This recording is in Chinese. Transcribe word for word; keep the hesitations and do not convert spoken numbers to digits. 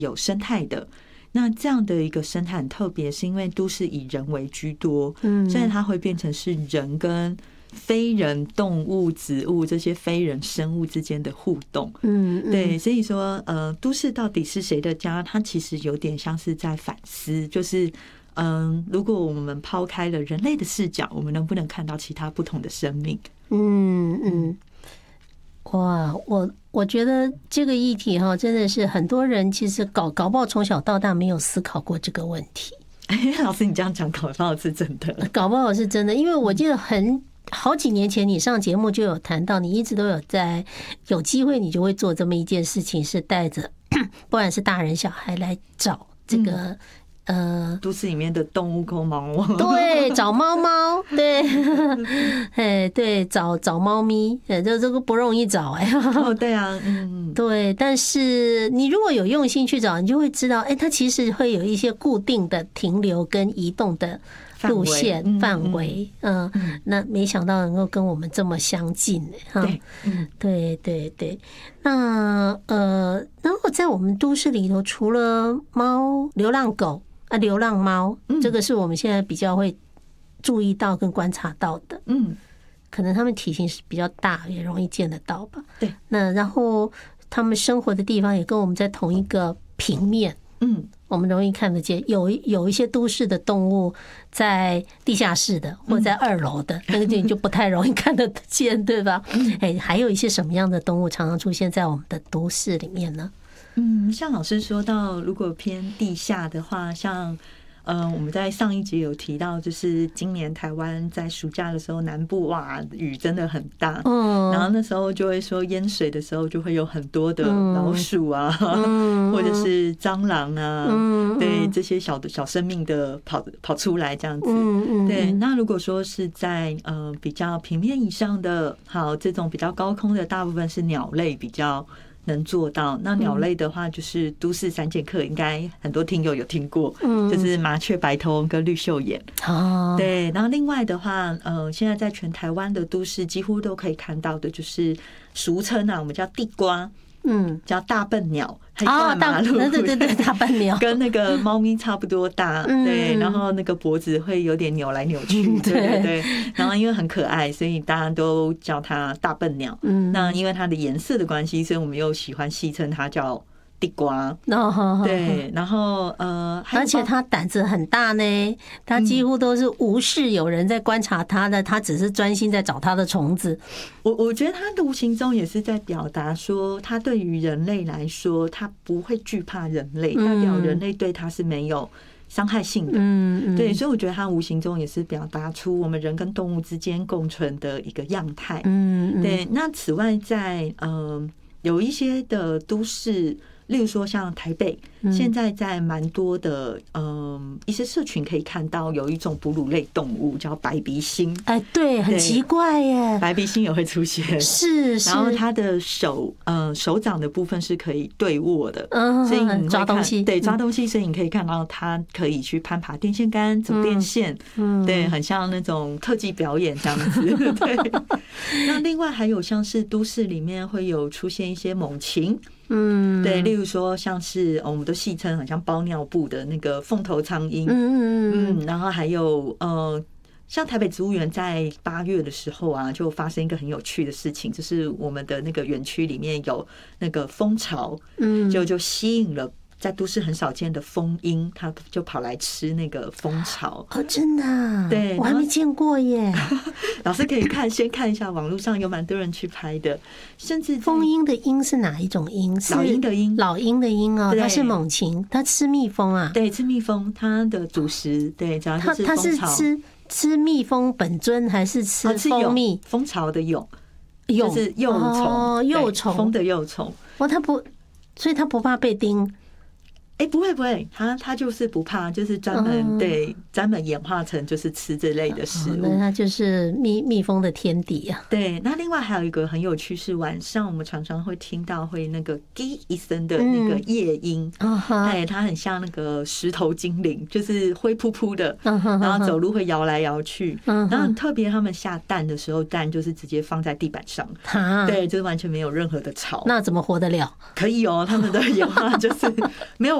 有生态的。那这样的一个生态很特别，是因为都市以人为居多，嗯，所以它会变成是人跟非人、动物、植物这些非人生物之间的互动，嗯，对，所以说，呃，都市到底是谁的家？它其实有点像是在反思，就是嗯，如果我们抛开了人类的视角，我们能不能看到其他不同的生命？ 嗯嗯，哇，我我觉得这个议题哈，真的是很多人其实搞搞不好从小到大没有思考过这个问题。 老师，你这样讲搞不好是真的， 搞不好是真的，因为我记得很好几年前你上节目就有谈到，你一直都有在有机会，你就会做这么一件事情，是带着不管是大人小孩来找这个。嗯呃， 都市里面的动物抠猫， 对，找猫猫，对，哎，对，找找猫咪，这这个不容易找哎。 哦，对啊，嗯， 对，但是你如果有用心去找，你就会知道，哎，它其实会有一些固定的停留跟移动的路线范围，嗯，那没想到能够跟我们这么相近哈。对对对，那呃，然后在我们都市里头，除了猫、流浪狗。啊，流浪猫，这个是我们现在比较会注意到跟观察到的。嗯，可能它们体型是比较大，也容易见得到吧。 对， 那然后它们生活的地方也跟我们在同一个平面。嗯，我们容易看得见。有有一些都市的动物在地下室的，或在二楼的，那个你就不太容易看得见，对吧？哎，还有一些什么样的动物常常出现在我们的都市里面呢？ 嗯，像老师说到，如果偏地下的话，像呃，我们在上一集有提到，就是今年台湾在暑假的时候，南部哇雨真的很大，嗯，然后那时候就会说淹水的时候，就会有很多的老鼠啊，嗯、或者是蟑螂啊，嗯、对这些小的小生命的跑跑出来这样子，嗯、对。那如果说是在呃比较平面以上的，好这种比较高空的，大部分是鸟类比较能做到。那鸟类的话，就是都市三剑客，应该很多听友有听过，就是麻雀、白头翁跟绿袖眼。哦，对。然后另外的话，呃，现在在全台湾的都市几乎都可以看到的，就是俗称啊，我们叫地瓜。嗯，叫大笨鸟，还在马路， 对对对，大笨鸟跟那个猫咪差不多大，对，然后那个脖子会有点扭来扭去，对对对，然后因为很可爱，所以大家都叫它大笨鸟。嗯，那因为它的颜色的关系，所以我们又喜欢戏称它叫地瓜。对，然后呃， 而且它胆子很大呢，它几乎都是无视有人在观察它的，它只是专心在找它的虫子。 我我觉得它的无形中也是在表达说，它对于人类来说，它不会惧怕人类，代表人类对它是没有伤害性的。嗯，对，所以我觉得它无形中也是表达出我们人跟动物之间共存的一个样态。嗯，对。那此外在，在呃有一些的都市。例如说，像台北，现在在蛮多的嗯一些社群可以看到，有一种哺乳类动物叫白鼻星。 哎，对，很奇怪耶， 白鼻星也会出现， 是，是。 然后它的手，呃，手掌的部分是可以对握的，嗯，所以你抓东西， 对，抓东西，所以你可以看到它可以去攀爬电线杆、走电线，嗯，对，很像那种特技表演这样子。对。那另外还有像是都市里面会有出现一些猛禽。嗯，对，例如说像是我们都戏称很像包尿布的那个凤头苍鹰，嗯嗯，然后还有呃，像台北植物园在八月的时候啊，就发生一个很有趣的事情，就是我们的那个园区里面有那个蜂巢，嗯，就就吸引了。在都市很少见的蜂鹰，它就跑来吃那个蜂巢。 哦，真的、啊？ 对， 我还没见过耶。 老师可以看，先看一下网络上有蛮多人去拍的，甚至蜂鹰的鹰是哪一种鹰？ 老鹰的鹰， 老鹰的鹰哦，它是猛禽，它吃蜜蜂啊？ 对，吃蜜蜂，它的主食对，主要就是它是吃吃蜜蜂本尊还是吃蜂蜜？ 蜂巢的蛹，就是幼虫， 哦，幼虫， 蜂的幼虫。 哦，它不，所以它不怕被叮。 哎，不会不会，它它就是不怕，就是专门对专门演化成就是吃这类的食物， 那它就是蜜蜜蜂的天敌啊。 对，那另外还有一个很有趣是晚上我们常常会听到会那个滴一声的那个夜莺，哎，它很像那个石头精灵，就是灰扑扑的，然后走路会摇来摇去，然后特别他们下蛋的时候，蛋就是直接放在地板上，对，就是完全没有任何的巢， 那怎么活得了？ 可以哦，他们的演化就是没有。